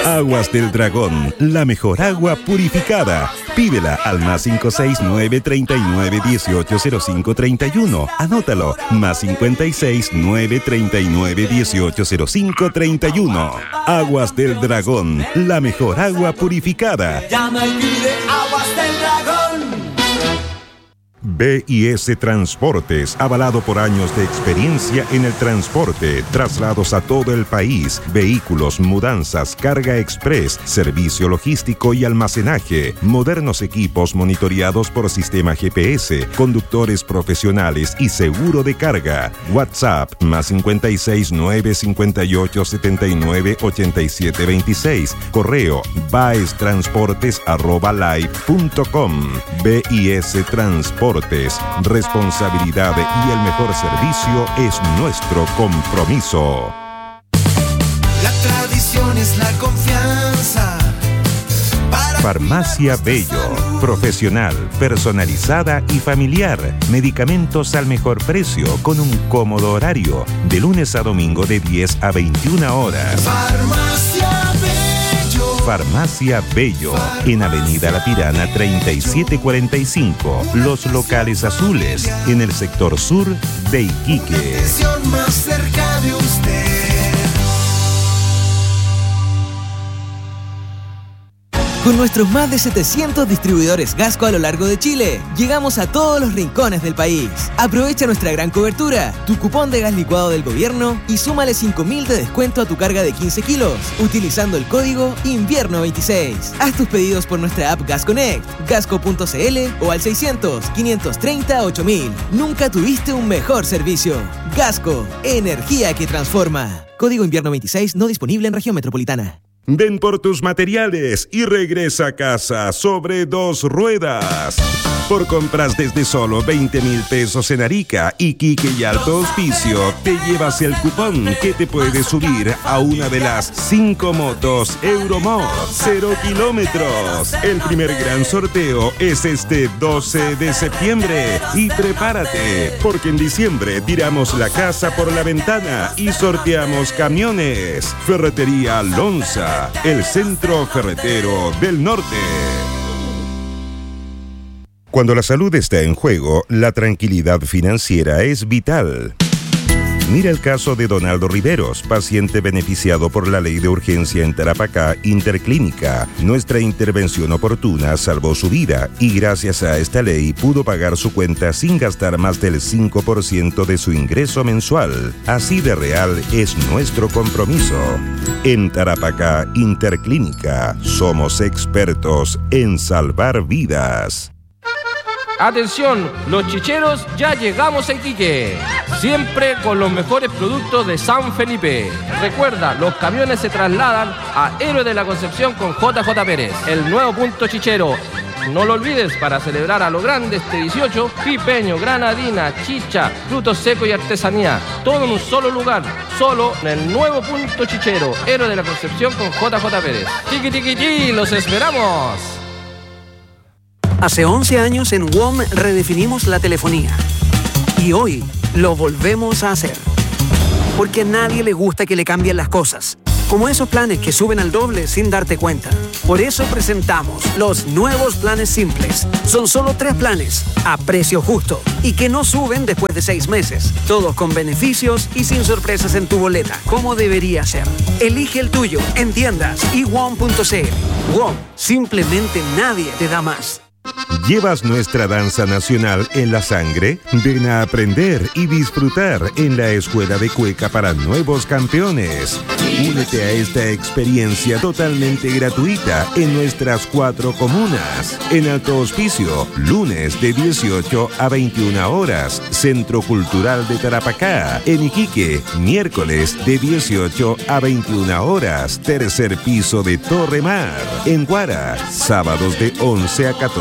Aguas del Dragón, la mejor agua purificada. Pídela al +569 39 18 05 31. Anótalo, +569 39 18 05 31. Aguas del Dragón, la mejor agua purificada. Llama y pide Aguas del Dragón. BIS Transportes, avalado por años de experiencia en el transporte, traslados a todo el país, vehículos, mudanzas, carga express, servicio logístico y almacenaje, modernos equipos monitoreados por sistema GPS, conductores profesionales y seguro de carga. WhatsApp, +56 958 79 87 26. Correo, baestransportes@live.com. BIS Transportes. Responsabilidad y el mejor servicio es nuestro compromiso. La tradición es la confianza. Farmacia Bello, profesional, personalizada y familiar. Medicamentos al mejor precio con un cómodo horario, de lunes a domingo de 10 a 21 horas. Farmacia Bello. Farmacia Bello, en Avenida La Pirana 3745, Los Locales Azules, en el sector sur de Iquique. Más cerca de usted. Con nuestros más de 700 distribuidores Gasco a lo largo de Chile, llegamos a todos los rincones del país. Aprovecha nuestra gran cobertura, tu cupón de gas licuado del gobierno y súmale 5.000 de descuento a tu carga de 15 kilos, utilizando el código INVIERNO26. Haz tus pedidos por nuestra app Gas Connect, gasco.cl o al 600-530-8000. Nunca tuviste un mejor servicio. Gasco, energía que transforma. Código INVIERNO26 no disponible en región metropolitana. Ven por tus materiales y regresa a casa sobre 2 ruedas. Por compras desde solo 20,000 pesos en Arica, Iquique y Alto Hospicio, te llevas el cupón que te puede subir a una de las 5 motos Euromod 0 kilómetros. El primer gran sorteo es este 12 de septiembre. Y prepárate, porque en diciembre tiramos la casa por la ventana y sorteamos camiones. Ferretería Lonza, el centro ferretero del norte. Cuando la salud está en juego, la tranquilidad financiera es vital. Mira el caso de Donaldo Riveros, paciente beneficiado por la ley de urgencia en Tarapacá Interclínica. Nuestra intervención oportuna salvó su vida y gracias a esta ley pudo pagar su cuenta sin gastar más del 5% de su ingreso mensual. Así de real es nuestro compromiso. En Tarapacá Interclínica somos expertos en salvar vidas. Atención, los chicheros ya llegamos a Iquique, siempre con los mejores productos de San Felipe. Recuerda, los camiones se trasladan a Héroe de la Concepción con JJ Pérez, el nuevo punto chichero. No lo olvides, para celebrar a lo grande este 18, pipeño, granadina, chicha, frutos secos y artesanía. Todo en un solo lugar, solo en el nuevo punto chichero, Héroe de la Concepción con JJ Pérez. Tiqui tiqui ti, los esperamos. Hace 11 años en WOM redefinimos la telefonía y hoy lo volvemos a hacer. Porque a nadie le gusta que le cambien las cosas, como esos planes que suben al doble sin darte cuenta. Por eso presentamos los nuevos planes simples. Son solo 3 planes, a precio justo y que no suben después de 6 meses. Todos con beneficios y sin sorpresas en tu boleta, como debería ser. Elige el tuyo en tiendas y WOM.cl. WOM, simplemente nadie te da más. ¿Llevas nuestra danza nacional en la sangre? Ven a aprender y disfrutar en la Escuela de Cueca para Nuevos Campeones. Únete a esta experiencia totalmente gratuita en nuestras 4 comunas. En Alto Hospicio, lunes de 18 a 21 horas. Centro Cultural de Tarapacá. En Iquique, miércoles de 18 a 21 horas. Tercer piso de Torre Mar. En Huara, sábados de 11 a 14 horas.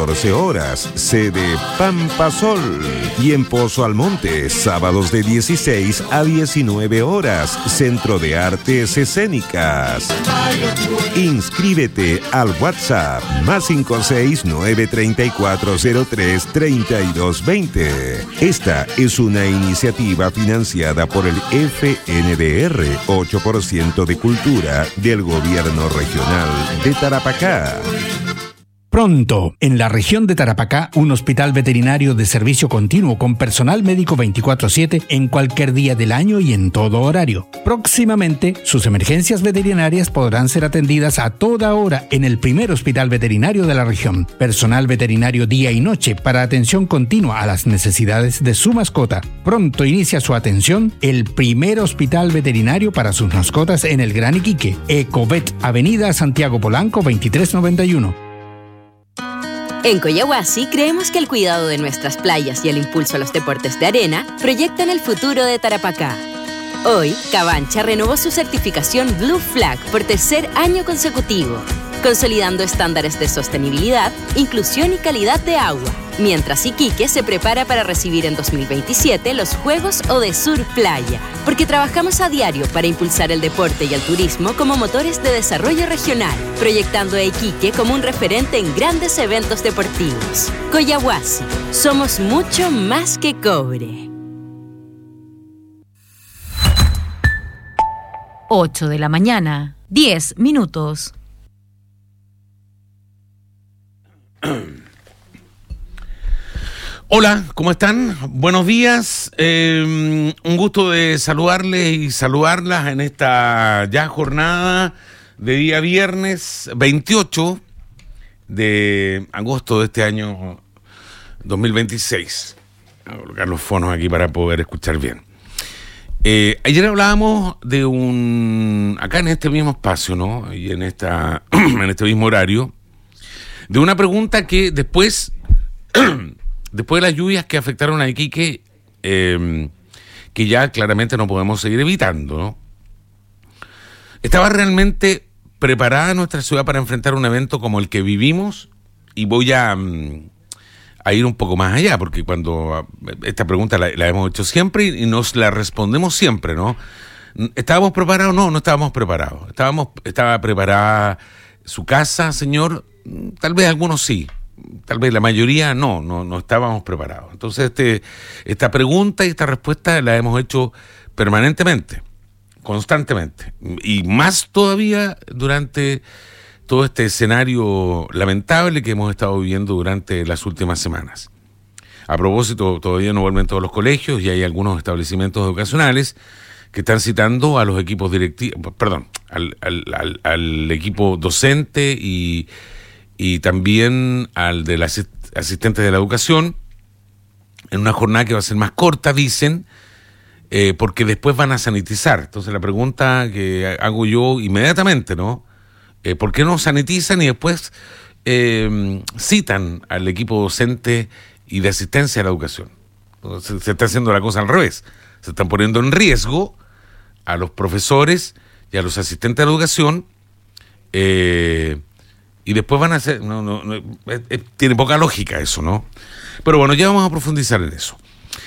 horas, sede Pampa Sol. Y en Pozo Almonte, sábados de 16 a 19 horas, Centro de Artes Escénicas. Inscríbete al WhatsApp +56 93403 3220. Esta es una iniciativa financiada por el FNDR 8% de Cultura del Gobierno Regional de Tarapacá. Pronto, en la región de Tarapacá, un hospital veterinario de servicio continuo con personal médico 24/7 en cualquier día del año y en todo horario. Próximamente, sus emergencias veterinarias podrán ser atendidas a toda hora en el primer hospital veterinario de la región. Personal veterinario día y noche para atención continua a las necesidades de su mascota. Pronto inicia su atención el primer hospital veterinario para sus mascotas en el Gran Iquique. Ecovet, Avenida Santiago Polanco 2391. En Coyahuasi creemos que el cuidado de nuestras playas y el impulso a los deportes de arena proyectan el futuro de Tarapacá. Hoy, Cabancha renovó su certificación Blue Flag por tercer año consecutivo, consolidando estándares de sostenibilidad, inclusión y calidad de agua, mientras Iquique se prepara para recibir en 2027 los Juegos Odesur Playa, porque trabajamos a diario para impulsar el deporte y el turismo como motores de desarrollo regional, proyectando a Iquique como un referente en grandes eventos deportivos. Coyahuasi, somos mucho más que cobre. 8 de la mañana, 10 minutos. Hola, ¿cómo están? Buenos días. Un gusto de saludarles y saludarlas en esta ya jornada de día viernes 28 de agosto de este año 2026. Voy a colocar los fonos aquí para poder escuchar bien. Ayer hablábamos de acá en este mismo espacio, ¿no? Y en este mismo horario, de una pregunta que después de las lluvias que afectaron a Iquique, que ya claramente no podemos seguir evitando, ¿no? ¿Estaba realmente preparada nuestra ciudad para enfrentar un evento como el que vivimos? Y voy a ir un poco más allá, porque cuando esta pregunta la hemos hecho siempre y nos la respondemos siempre, ¿no? ¿Estábamos preparados? No estábamos preparados. ¿Estaba preparada su casa, señor? Tal vez algunos sí. Tal vez la mayoría no estábamos preparados. Entonces esta pregunta y esta respuesta la hemos hecho permanentemente, constantemente, y más todavía durante todo este escenario lamentable que hemos estado viviendo durante las últimas semanas. A propósito, todavía no vuelven todos los colegios y hay algunos establecimientos educacionales que están citando a los equipos directivos, al equipo docente y también al de las asistentes de la educación, en una jornada que va a ser más corta, dicen, porque después van a sanitizar. Entonces la pregunta que hago yo inmediatamente, ¿no? ¿Por qué no sanitizan y después citan al equipo docente y de asistencia a la educación? Entonces, se está haciendo la cosa al revés. Se están poniendo en riesgo a los profesores y a los asistentes de la educación, y después van a hacer... tiene poca lógica eso, ¿no? Pero bueno, ya vamos a profundizar en eso.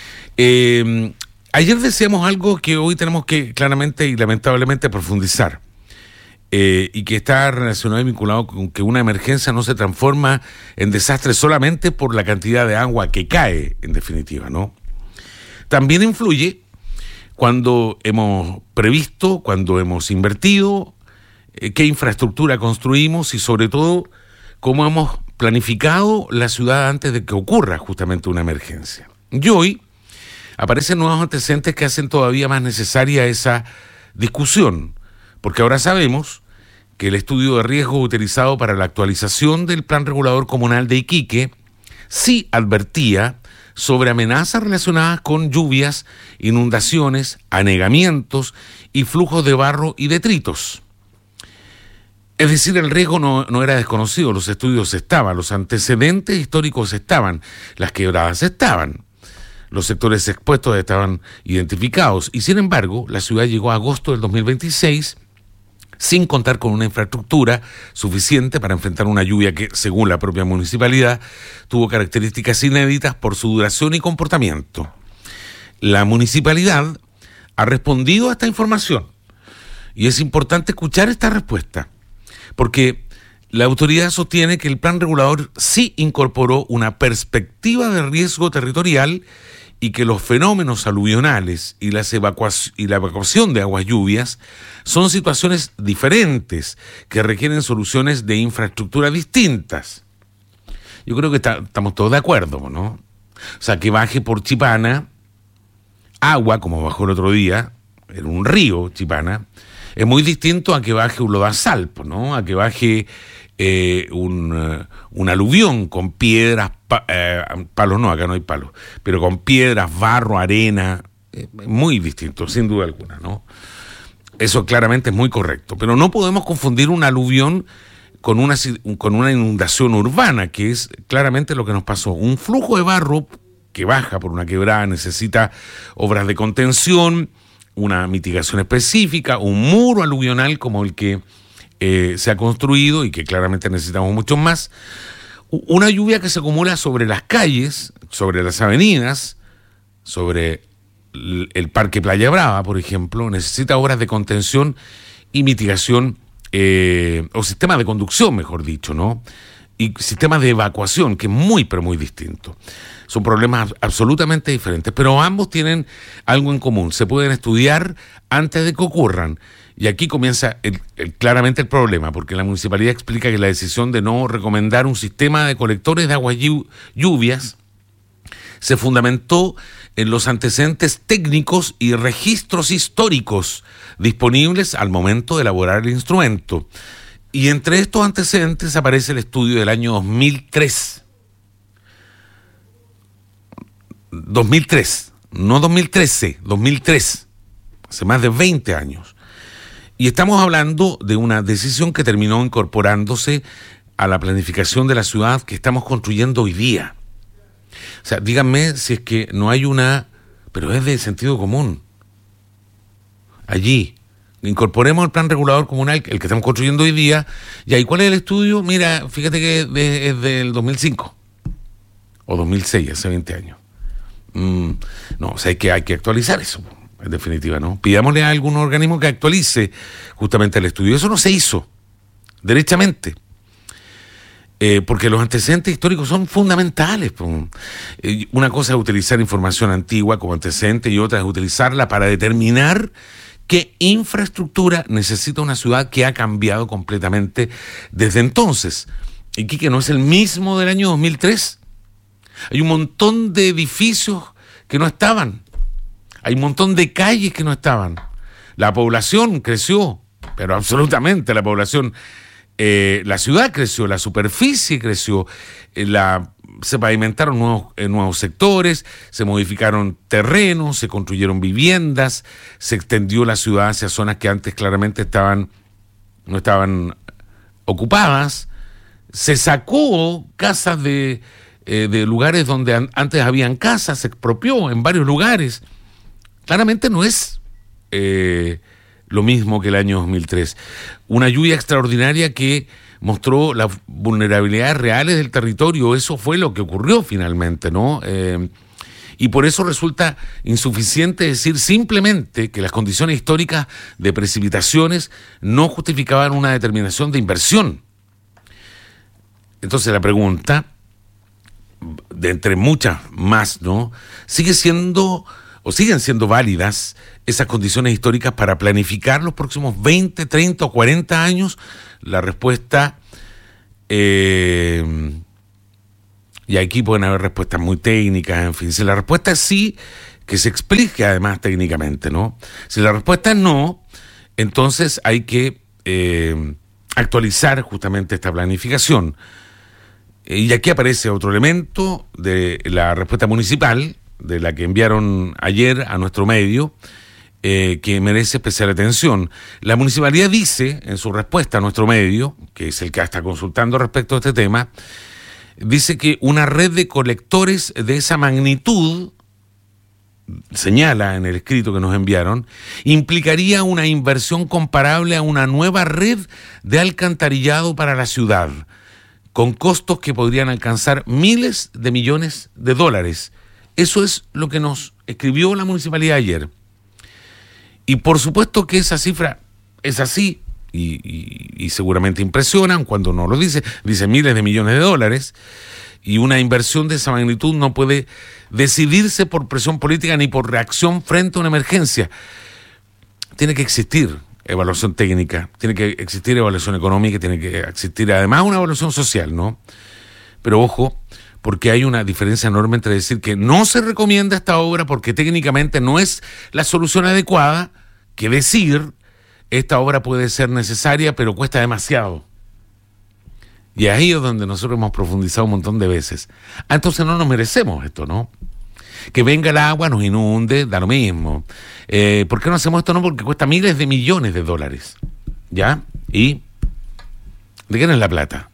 Ayer decíamos algo que hoy tenemos que claramente y lamentablemente profundizar, y que está relacionado y vinculado con que una emergencia no se transforma en desastre solamente por la cantidad de agua que cae, en definitiva, ¿no? También influye cuando hemos previsto, cuando hemos invertido, qué infraestructura construimos y sobre todo cómo hemos planificado la ciudad antes de que ocurra justamente una emergencia. Y hoy aparecen nuevos antecedentes que hacen todavía más necesaria esa discusión, porque ahora sabemos que el estudio de riesgo utilizado para la actualización del Plan Regulador Comunal de Iquique sí advertía sobre amenazas relacionadas con lluvias, inundaciones, anegamientos y flujos de barro y detritos. Es decir, el riesgo no era desconocido, los estudios estaban, los antecedentes históricos estaban, las quebradas estaban, los sectores expuestos estaban identificados, y sin embargo, la ciudad llegó a agosto del 2026 sin contar con una infraestructura suficiente para enfrentar una lluvia que, según la propia municipalidad, tuvo características inéditas por su duración y comportamiento. La municipalidad ha respondido a esta información y es importante escuchar esta respuesta, porque la autoridad sostiene que el plan regulador sí incorporó una perspectiva de riesgo territorial y que los fenómenos aluvionales y la evacuación de aguas lluvias son situaciones diferentes que requieren soluciones de infraestructura distintas. Yo creo que estamos todos de acuerdo, ¿no? O sea, que baje por Chipana agua, como bajó el otro día, en un río, Chipana, es muy distinto a que baje un lodazal, ¿no? A que baje un aluvión con piedras, palos no, acá no hay palos, pero con piedras, barro, arena, muy distinto, sin duda alguna, ¿no? Eso claramente es muy correcto, pero no podemos confundir un aluvión con una inundación urbana, que es claramente lo que nos pasó. Un flujo de barro que baja por una quebrada necesita obras de contención, una mitigación específica, un muro aluvional como el que se ha construido y que claramente necesitamos mucho más. Una lluvia que se acumula sobre las calles, sobre las avenidas, sobre el Parque Playa Brava, por ejemplo, necesita obras de contención y mitigación, o sistemas de conducción, mejor dicho, ¿no? Y sistemas de evacuación, que es muy, pero muy distinto. Son problemas absolutamente diferentes, pero ambos tienen algo en común. Se pueden estudiar antes de que ocurran. Y aquí comienza claramente el problema, porque la municipalidad explica que la decisión de no recomendar un sistema de colectores de aguas lluvias se fundamentó en los antecedentes técnicos y registros históricos disponibles al momento de elaborar el instrumento. Y entre estos antecedentes aparece el estudio del año 2003. 2003, no 2013, 2003, hace más de 20 años. Y estamos hablando de una decisión que terminó incorporándose a la planificación de la ciudad que estamos construyendo hoy día. O sea, díganme si es que no hay pero es de sentido común. Allí, incorporemos el plan regulador comunal, el que estamos construyendo hoy día. ¿Y ahí cuál es el estudio? Mira, fíjate que es del 2005 o 2006, hace 20 años. No, o sea, hay que actualizar eso, en definitiva, ¿no? Pidámosle a algún organismo que actualice justamente el estudio. Eso no se hizo, derechamente. Porque los antecedentes históricos son fundamentales. Una cosa es utilizar información antigua como antecedente y otra es utilizarla para determinar qué infraestructura necesita una ciudad que ha cambiado completamente desde entonces. Iquique no es el mismo del año 2003. Hay un montón de edificios que no estaban. Hay un montón de calles que no estaban. La población creció, pero absolutamente la población. La ciudad creció, la superficie creció, se pavimentaron nuevos sectores, se modificaron terrenos, se construyeron viviendas, se extendió la ciudad hacia zonas que antes claramente no estaban ocupadas, se sacó casas de lugares donde antes habían casas, se expropió en varios lugares. Claramente no es lo mismo que el año 2003. Una lluvia extraordinaria que mostró las vulnerabilidades reales del territorio. Eso fue lo que ocurrió finalmente, ¿no? Y por eso resulta insuficiente decir simplemente que las condiciones históricas de precipitaciones no justificaban una determinación de inversión. Entonces la pregunta, de entre muchas más, ¿no? Siguen siendo válidas esas condiciones históricas para planificar los próximos 20, 30 o 40 años. La respuesta, y aquí pueden haber respuestas muy técnicas, en fin, si la respuesta es sí, que se explique además técnicamente, ¿no? Si la respuesta es no, entonces hay que actualizar justamente esta planificación. Y aquí aparece otro elemento de la respuesta municipal, de la que enviaron ayer a nuestro medio, que merece especial atención. La municipalidad dice, en su respuesta a nuestro medio, que es el que está consultando respecto a este tema, dice que una red de colectores de esa magnitud señala en el escrito que nos enviaron, implicaría una inversión comparable a una nueva red de alcantarillado para la ciudad, con costos que podrían alcanzar miles de millones de dólares. Eso es lo que nos escribió la municipalidad ayer. Y por supuesto que esa cifra es así, y seguramente impresionan cuando no lo dice miles de millones de dólares, y una inversión de esa magnitud no puede decidirse por presión política ni por reacción frente a una emergencia. Tiene que existir evaluación técnica, tiene que existir evaluación económica, tiene que existir además una evaluación social, ¿no? Pero ojo, porque hay una diferencia enorme entre decir que no se recomienda esta obra porque técnicamente no es la solución adecuada, que decir esta obra puede ser necesaria pero cuesta demasiado. Y ahí es donde nosotros hemos profundizado un montón de veces. Entonces no nos merecemos esto, ¿no? Que venga el agua, nos inunde, da lo mismo. ¿Por qué no hacemos esto? No, porque cuesta miles de millones de dólares. ¿Ya? ¿Y de quién es la plata?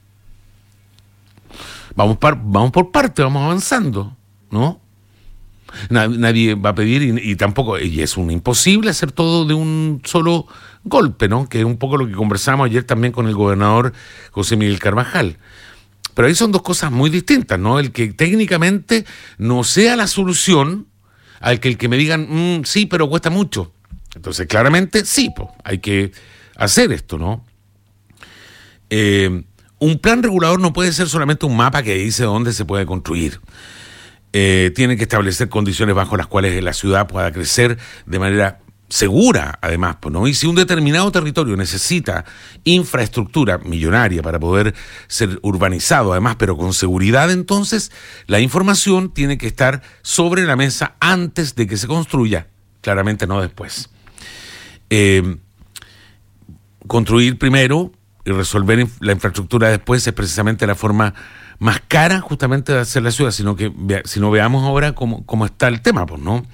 Vamos por parte, vamos avanzando, ¿no? Nadie va a pedir y tampoco, y es un imposible hacer todo de un solo golpe, ¿no? Que es un poco lo que conversamos ayer también con el gobernador José Miguel Carvajal. Pero ahí son dos cosas muy distintas, ¿no? El que técnicamente no sea la solución al que el que me digan, sí, pero cuesta mucho. Entonces, claramente, sí, pues, hay que hacer esto, ¿no? Un plan regulador no puede ser solamente un mapa que dice dónde se puede construir. Tiene que establecer condiciones bajo las cuales la ciudad pueda crecer de manera segura, además, ¿no? Y si un determinado territorio necesita infraestructura millonaria para poder ser urbanizado, además, pero con seguridad, entonces la información tiene que estar sobre la mesa antes de que se construya, claramente no después. Construir primero y resolver la infraestructura después es precisamente la forma más cara justamente de hacer la ciudad, si no veamos ahora cómo está el tema, pues, ¿no?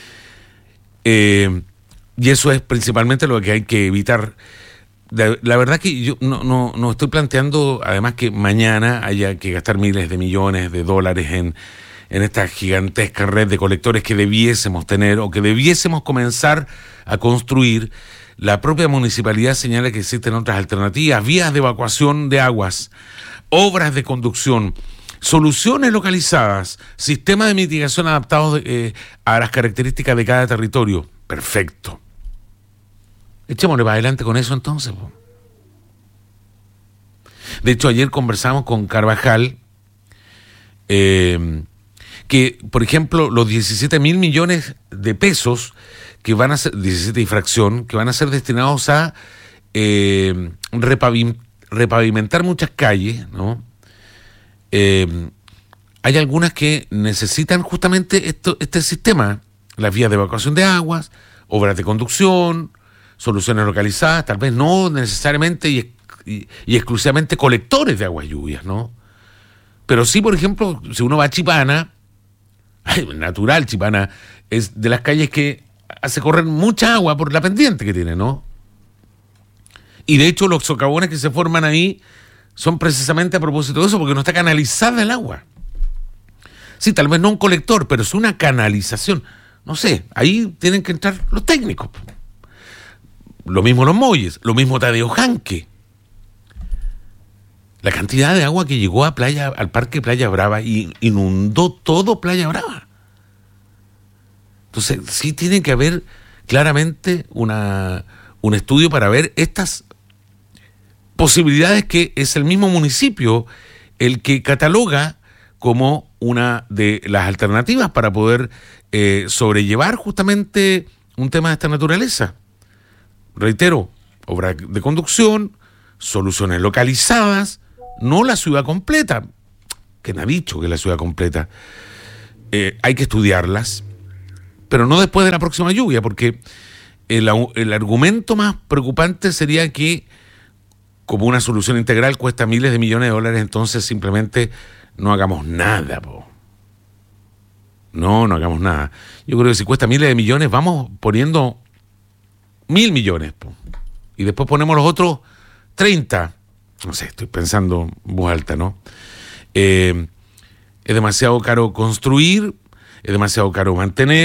Y eso es principalmente lo que hay que evitar. La verdad que yo no estoy planteando, además, que mañana haya que gastar miles de millones de dólares en esta gigantesca red de colectores que debiésemos tener o que debiésemos comenzar a construir. La propia municipalidad señala que existen otras alternativas, vías de evacuación de aguas, obras de conducción, soluciones localizadas, sistemas de mitigación adaptados a las características de cada territorio. Perfecto. Echémosle para adelante con eso entonces. De hecho, ayer conversamos con Carvajal que, por ejemplo, los 17.000 millones de pesos que van a ser, 17 y fracción, que van a ser destinados a repavimentar muchas calles, ¿no? Hay algunas que necesitan justamente este sistema, las vías de evacuación de aguas, obras de conducción, soluciones localizadas, tal vez no necesariamente y exclusivamente colectores de aguas lluvias, ¿no? Pero sí, por ejemplo, si uno va a Chipana, natural, Chipana es de las calles que hace correr mucha agua por la pendiente que tiene, ¿no? Y de hecho los socavones que se forman ahí son precisamente a propósito de eso, porque no está canalizada el agua. Sí, tal vez no un colector, pero es una canalización. No sé, ahí tienen que entrar los técnicos. Lo mismo los Molles, lo mismo Tadeo Janque. La cantidad de agua que llegó al parque Playa Brava y inundó todo Playa Brava. Entonces, sí tiene que haber claramente un estudio para ver estas posibilidades que es el mismo municipio el que cataloga como una de las alternativas para poder sobrellevar justamente un tema de esta naturaleza. Reitero, obras de conducción, soluciones localizadas, no la ciudad completa. ¿Quién ha dicho que es la ciudad completa? Hay que estudiarlas, pero no después de la próxima lluvia, porque el argumento más preocupante sería que como una solución integral cuesta miles de millones de dólares, entonces simplemente no hagamos nada, po. No hagamos nada. Yo creo que si cuesta miles de millones, vamos poniendo 1.000 millones, po. Y después ponemos los otros 30. No sé, estoy pensando en voz alta, ¿no? Es demasiado caro construir, es demasiado caro mantener,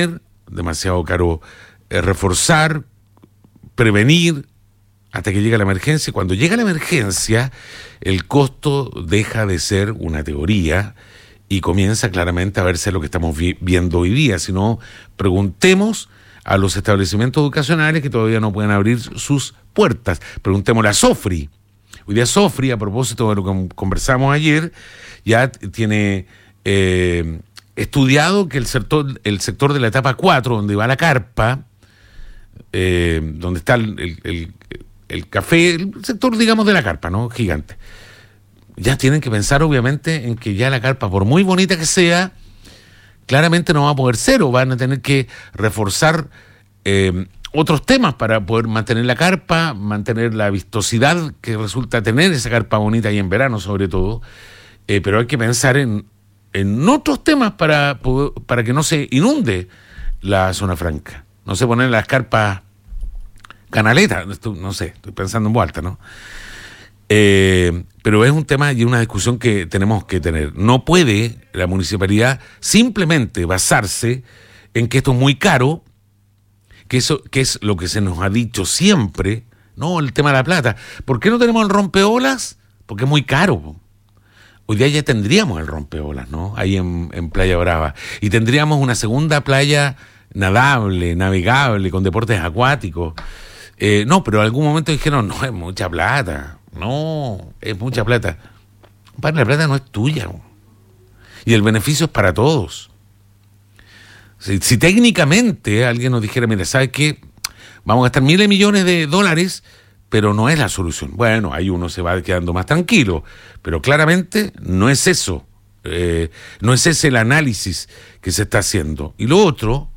demasiado caro reforzar, prevenir, hasta que llega la emergencia. Cuando llega la emergencia, el costo deja de ser una teoría y comienza claramente a verse lo que estamos viendo hoy día. Si no, preguntemos a los establecimientos educacionales que todavía no pueden abrir sus puertas. Preguntémosle a Sofri. Hoy día Sofri, a propósito de lo que conversamos ayer, ya tiene estudiado que el sector de la etapa 4, donde va la carpa, donde está el café, el sector, digamos, de la carpa, ¿no? Gigante. Ya tienen que pensar, obviamente, en que ya la carpa, por muy bonita que sea, claramente no va a poder ser, o van a tener que reforzar otros temas para poder mantener la carpa, mantener la vistosidad que resulta tener esa carpa bonita y en verano, sobre todo. Pero hay que pensar en otros temas para que no se inunde la zona franca. No se poner las carpas canaleta, no sé, estoy pensando en voz alta, ¿no? Pero es un tema y una discusión que tenemos que tener. No puede la municipalidad simplemente basarse en que esto es muy caro, que es lo que se nos ha dicho siempre, ¿no? El tema de la plata. ¿Por qué no tenemos el rompeolas? Porque es muy caro. Hoy día ya tendríamos el rompeolas, ¿no? Ahí en Playa Brava. Y tendríamos una segunda playa nadable, navegable, con deportes acuáticos. No, pero en algún momento dijeron, no, es mucha plata. No, es mucha plata. La plata no es tuya. Y el beneficio es para todos. Si técnicamente alguien nos dijera, mira, ¿sabes qué? Vamos a gastar miles de millones de dólares, pero no es la solución. Bueno, ahí uno se va quedando más tranquilo. Pero claramente no es eso. No es ese el análisis que se está haciendo. Y lo otro,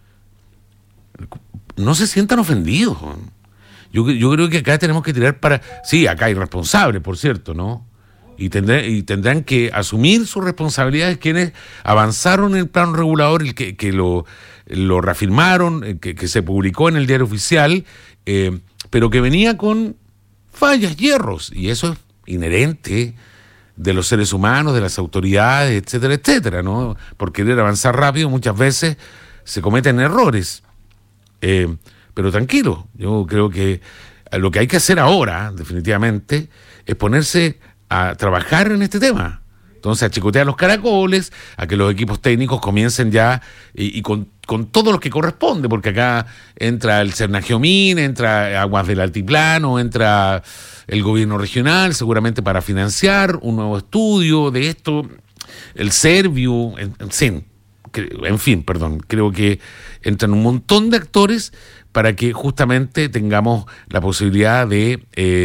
no se sientan ofendidos. Yo creo que acá tenemos que tirar para... Sí, acá hay responsables, por cierto, ¿no? Y tendrán que asumir sus responsabilidades quienes avanzaron en el plano regulador, el que lo reafirmaron, que se publicó en el diario oficial, pero que venía con fallas, hierros, y eso es inherente de los seres humanos, de las autoridades, etcétera, etcétera, ¿no? Por querer avanzar rápido muchas veces se cometen errores. Pero tranquilo, yo creo que lo que hay que hacer ahora, definitivamente, es ponerse a trabajar en este tema. Entonces, a chicotear los caracoles, a que los equipos técnicos comiencen ya y con todo lo que corresponde, porque acá entra el Cernagiomín, entra Aguas del Altiplano, entra el gobierno regional, seguramente para financiar un nuevo estudio de esto, el Serviu, en fin, creo que entran un montón de actores para que justamente tengamos la posibilidad de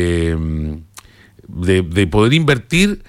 poder invertir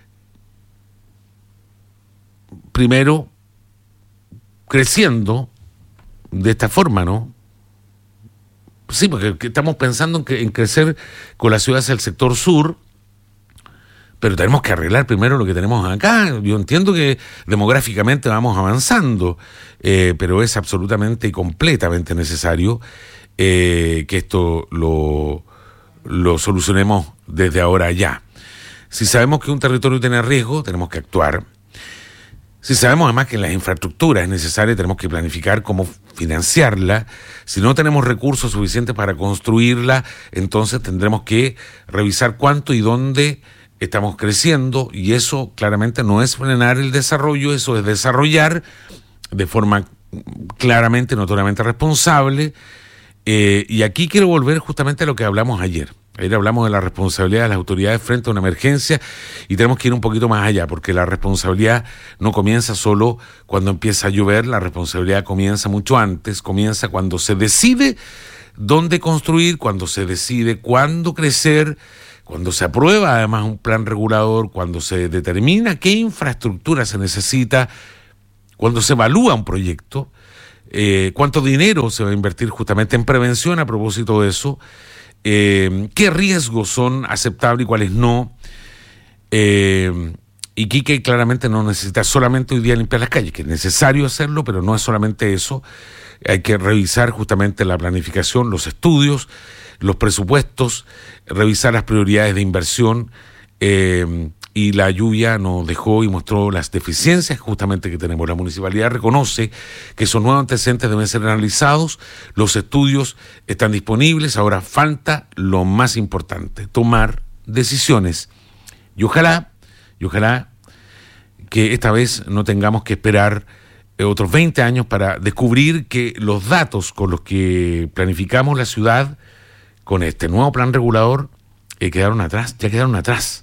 primero creciendo de esta forma, ¿no? Sí, porque estamos pensando en crecer con las ciudades del sector sur, pero tenemos que arreglar primero lo que tenemos acá. Yo entiendo que demográficamente vamos avanzando, pero es absolutamente y completamente necesario que esto lo solucionemos desde ahora ya. Si sabemos que un territorio tiene riesgo, tenemos que actuar. Si sabemos además que las infraestructuras es necesaria, tenemos que planificar cómo financiarla. Si no tenemos recursos suficientes para construirla, entonces tendremos que revisar cuánto y dónde estamos creciendo, y eso claramente no es frenar el desarrollo, eso es desarrollar de forma claramente, notoriamente responsable. Y aquí quiero volver justamente a lo que hablamos ayer. Ayer hablamos de la responsabilidad de las autoridades frente a una emergencia y tenemos que ir un poquito más allá, porque la responsabilidad no comienza solo cuando empieza a llover, la responsabilidad comienza mucho antes, comienza cuando se decide dónde construir, cuando se decide cuándo crecer, cuando se aprueba además un plan regulador, cuando se determina qué infraestructura se necesita, cuando se evalúa un proyecto, cuánto dinero se va a invertir justamente en prevención a propósito de eso, qué riesgos son aceptables y cuáles no. Y Quique claramente no necesita solamente hoy día limpiar las calles, que es necesario hacerlo, pero no es solamente eso. Hay que revisar justamente la planificación, los estudios, los presupuestos, revisar las prioridades de inversión, y la lluvia nos dejó y mostró las deficiencias justamente que tenemos. La municipalidad reconoce que esos nuevos antecedentes deben ser analizados, los estudios están disponibles, ahora falta lo más importante, tomar decisiones. Y ojalá que esta vez no tengamos que esperar otros 20 años para descubrir que los datos con los que planificamos la ciudad con este nuevo plan regulador ya quedaron atrás.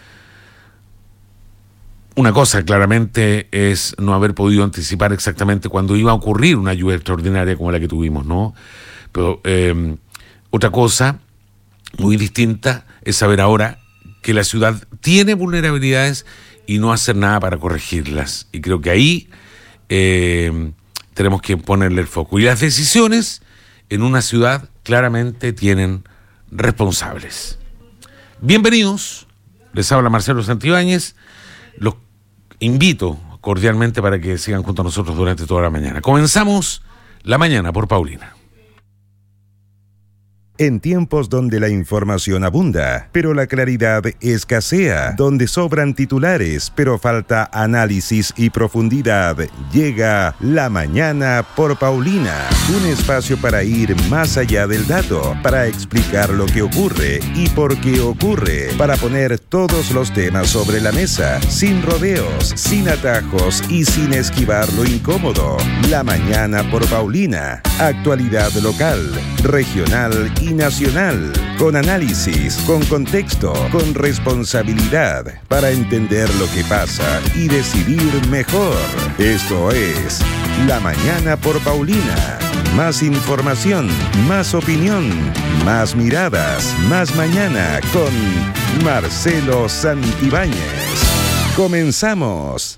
Una cosa claramente es no haber podido anticipar exactamente cuándo iba a ocurrir una lluvia extraordinaria como la que tuvimos, ¿no? Pero otra cosa muy distinta es saber ahora que la ciudad tiene vulnerabilidades y no hacer nada para corregirlas. Y creo que ahí tenemos que ponerle el foco. Y las decisiones en una ciudad claramente tienen responsables. Bienvenidos, les habla Marcelo Santibáñez. Los invito cordialmente para que sigan junto a nosotros durante toda la mañana. Comenzamos la mañana por Paulina. En tiempos donde la información abunda, pero la claridad escasea, donde sobran titulares, pero falta análisis y profundidad, llega La Mañana por Paulina, un espacio para ir más allá del dato, para explicar lo que ocurre y por qué ocurre, para poner todos los temas sobre la mesa, sin rodeos, sin atajos y sin esquivar lo incómodo. La Mañana por Paulina, actualidad local, regional y nacional, con análisis, con contexto, con responsabilidad, para entender lo que pasa y decidir mejor. Esto es La Mañana por Paulina. Más información, más opinión, más miradas, más mañana con Marcelo Santibáñez. Comenzamos.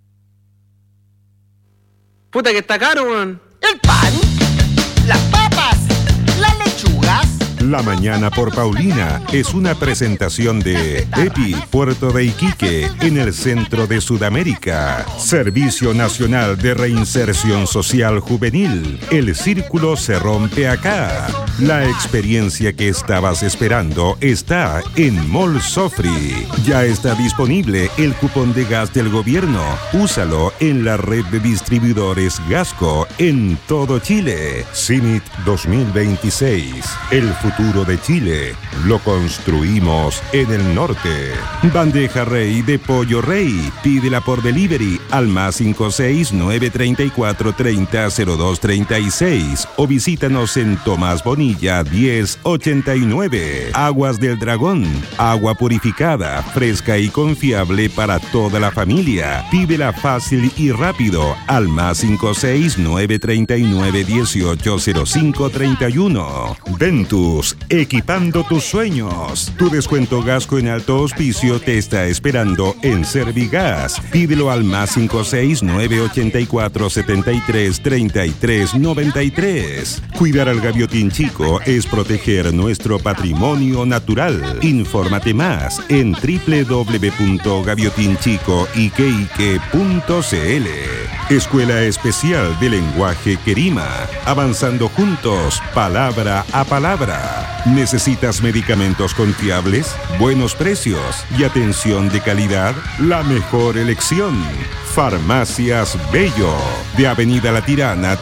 Puta que está caro, weón. El pan, las papas, las lechugas. La Mañana por Paulina es una presentación de EPI Puerto de Iquique en el centro de Sudamérica. Servicio Nacional de Reinserción Social Juvenil. El círculo se rompe acá. La experiencia que estabas esperando está en Mall Sofri. Ya está disponible el cupón de gas del gobierno. Úsalo en la red de distribuidores Gasco en todo Chile. CIMIT 2026. El futuro de Chile lo construimos en el norte. Bandeja Rey de Pollo Rey. Pídela por delivery al +56 934 30 02 36 o visítanos en Tomás Bonilla 1089. Aguas del Dragón. Agua purificada, fresca y confiable para toda la familia. Pídela fácil y rápido al +56 939 18 05 31. Ventus, equipando tus sueños. Tu descuento Gasco en alto auspicio te está esperando en Servigas. Pídelo al +56 984 73 33 93. Cuidar al gaviotín chico es proteger nuestro patrimonio natural. Infórmate más en www.gaviotinchicoiqueique.cl. Escuela Especial de Lenguaje Querima. Avanzando juntos, palabra a palabra. ¿Necesitas medicamentos confiables, buenos precios y atención de calidad? La mejor elección. Farmacias Bello, de Avenida La Tirana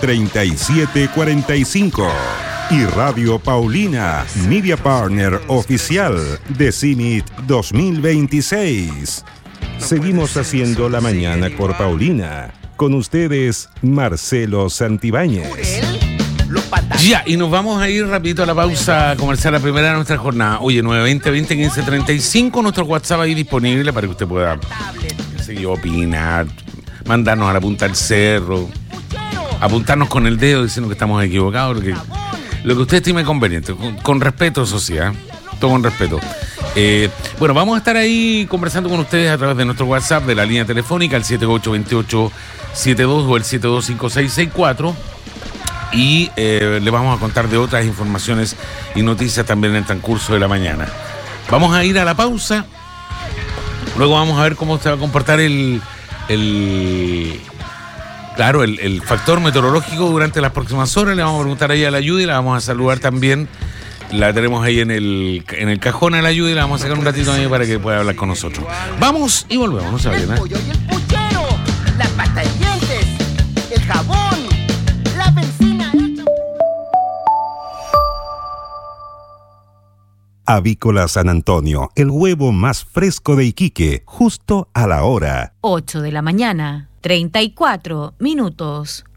3745. Y Radio Paulina, Media Partner Oficial de CIMIT 2026. Seguimos haciendo La Mañana por Paulina. Con ustedes, Marcelo Santibáñez. Ya, y nos vamos a ir rapidito a la pausa comercial, la primera de nuestra jornada. Oye, 920-2015-35, nuestro WhatsApp ahí disponible para que usted pueda, qué sé yo, opinar, mandarnos a la punta del cerro, apuntarnos con el dedo diciendo que estamos equivocados, lo que usted estime conveniente, con respeto, sociedad, todo con respeto. Bueno, vamos a estar ahí conversando con ustedes a través de nuestro WhatsApp, de la línea telefónica, el 782872 o el 725664. Y le vamos a contar de otras informaciones y noticias también en el transcurso de la mañana. Vamos a ir a la pausa. Luego vamos a ver cómo se va a comportar el factor meteorológico durante las próximas horas. Le vamos a preguntar ahí a la Ayuda y la vamos a saludar también. La tenemos ahí en el cajón a la ayuda y la vamos a sacar un ratito ahí para que pueda hablar con nosotros. Vamos y volvemos, no se vayan, El pollo y el puchero, la pasta de dientes, el jabón, la benzina, el champú. Avícola San Antonio, el huevo más fresco de Iquique, justo a la hora. 8 de la mañana, 34 minutos.